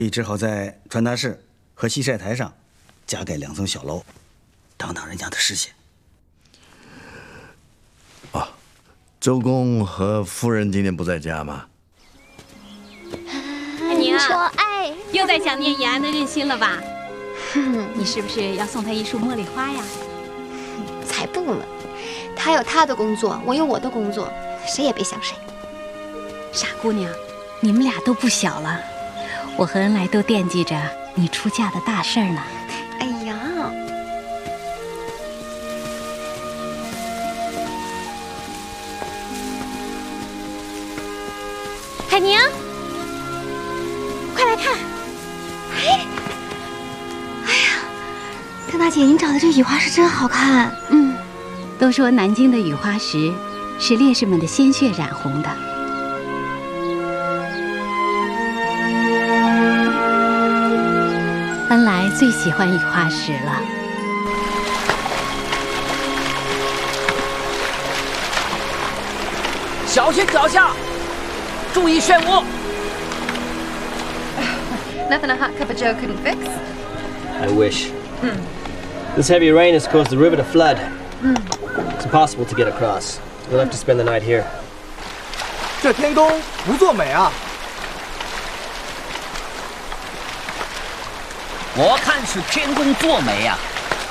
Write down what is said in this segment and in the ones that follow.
你只好在传达室和西晒台上加盖2层小楼，挡挡人家的视线。 哦，周公和夫人今天不在家吗？ 你说爱， 又在想念延安的任心了吧？你是不是要送他一束茉莉花呀？ 才不呢！他有他的工作，我有我的工作，谁也别想谁。 傻姑娘，你们俩都不小了，我和恩来都惦记着你出嫁的大事儿呢。 哎呀， 海宁，快来看！ 哎呀，邓大姐，您找的这雨花石真好看。 都说南京的雨花石是烈士们的鲜血染红的。恩来最喜欢雨花石了。 小心脚下，注意漩涡。 Nothing a hot cup of Joe couldn't fix. I wish. This heavy rain has caused the river to flood. It's impossible to get across. We'll have to spend the night here. 这天公不作美啊！ 我看是天公作美呀！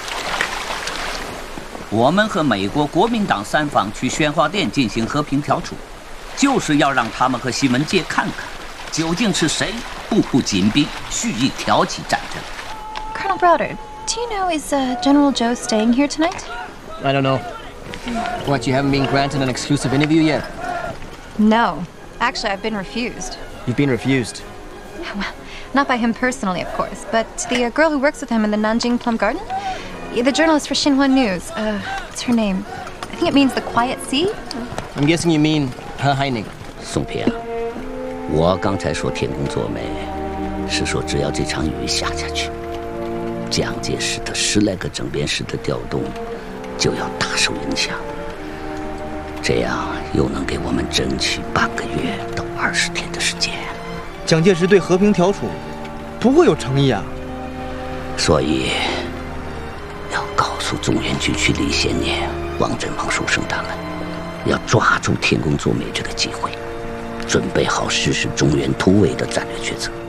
我们和美国国民党3方去宣化店进行和平调处，就是要让他们和新闻界看看，究竟是谁步步紧逼，蓄意挑起战争。 Colonel Browder, do you know, is General Joe staying here tonight? I don't know. What, you haven't been granted an exclusive interview yet? No. Actually, I've been refused. You've been refused. Well, not by him personally, of course, but the girl who works with him in the Nanjing Plum Garden? The journalist for Xinhua News. What's her name? I think it means the quiet sea? I'm guessing you mean He Haining. 宋平，我刚才说天公作美，是说只要这场雨下去，蒋介石的10来个整编师的调动就要大受影响，这样又能给我们争取半个月到20天的时间。 蒋介石对和平调处不会有诚意啊！ 所以要告诉中原局区李先念、王震、王树声他们，要抓住天公作美这个机会，准备好实施中原突围的战略决策。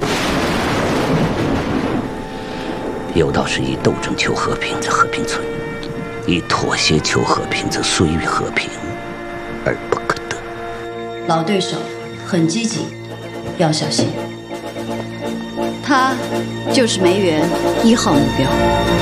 有道是以斗争求和平则和平存，以妥协求和平则虽与和平而不可得。 老对手很积极，要小心。他就是梅园1号目标。